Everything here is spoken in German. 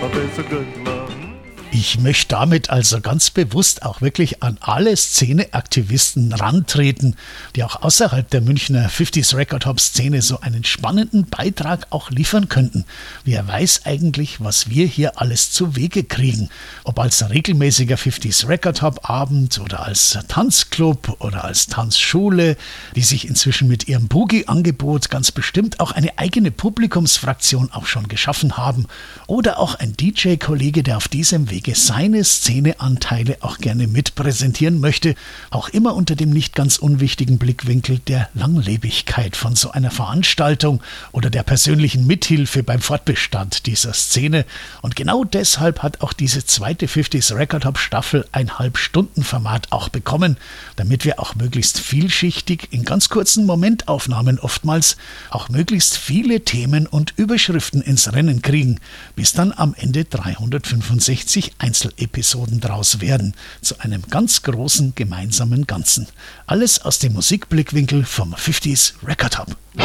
Ich möchte damit also ganz bewusst auch wirklich an alle Szeneaktivisten rantreten, die auch außerhalb der Münchner 50s Record Hop Szene so einen spannenden Beitrag auch liefern könnten. Wer weiß eigentlich, was wir hier alles zu Wege kriegen? Ob als regelmäßiger 50s Record Hop Abend oder als Tanzclub oder als Tanzschule, die sich inzwischen mit ihrem Boogie-Angebot ganz bestimmt auch eine eigene Publikumsfraktion auch schon geschaffen haben. Oder auch ein DJ-Kollege, der auf diesem Wege seine Szeneanteile auch gerne mitpräsentieren möchte, auch immer unter dem nicht ganz unwichtigen Blickwinkel der Langlebigkeit von so einer Veranstaltung oder der persönlichen Mithilfe beim Fortbestand dieser Szene. Und genau deshalb hat auch diese zweite 50s Record Hop Staffel ein 1,5-Stunden-Format auch bekommen, damit wir auch möglichst vielschichtig in ganz kurzen Momentaufnahmen oftmals auch möglichst viele Themen und Überschriften ins Rennen kriegen, bis dann am Ende 365 Einzelepisoden draus werden, zu einem ganz großen gemeinsamen Ganzen. Alles aus dem Musikblickwinkel vom 50s Record Hop.